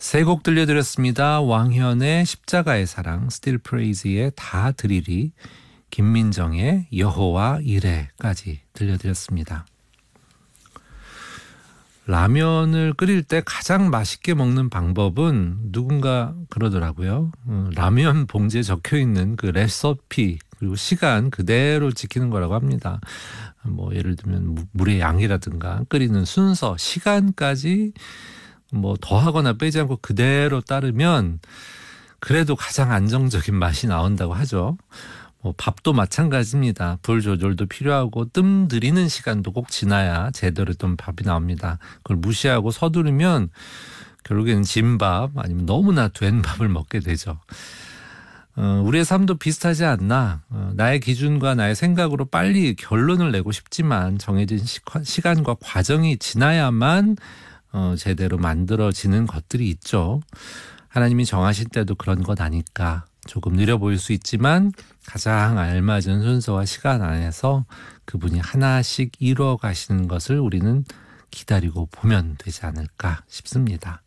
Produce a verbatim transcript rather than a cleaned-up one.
세 곡 들려드렸습니다. 왕현의 십자가의 사랑, 스틸 프레이즈의 다 드리리, 김민정의 여호와 이레까지 들려드렸습니다. 라면을 끓일 때 가장 맛있게 먹는 방법은 누군가 그러더라고요. 어, 라면 봉지에 적혀있는 그 레시피 그리고 시간 그대로 지키는 거라고 합니다. 뭐 예를 들면 물의 양이라든가 끓이는 순서, 시간까지 뭐 더하거나 빼지 않고 그대로 따르면 그래도 가장 안정적인 맛이 나온다고 하죠. 뭐 밥도 마찬가지입니다. 불 조절도 필요하고 뜸 들이는 시간도 꼭 지나야 제대로 된 밥이 나옵니다. 그걸 무시하고 서두르면 결국에는 진밥 아니면 너무나 된 밥을 먹게 되죠. 어, 우리의 삶도 비슷하지 않나. 어, 나의 기준과 나의 생각으로 빨리 결론을 내고 싶지만 정해진 시, 시간과 과정이 지나야만 어, 제대로 만들어지는 것들이 있죠. 하나님이 정하실 때도 그런 것 아니까 조금 느려 보일 수 있지만 가장 알맞은 순서와 시간 안에서 그분이 하나씩 이루어 가시는 것을 우리는 기다리고 보면 되지 않을까 싶습니다.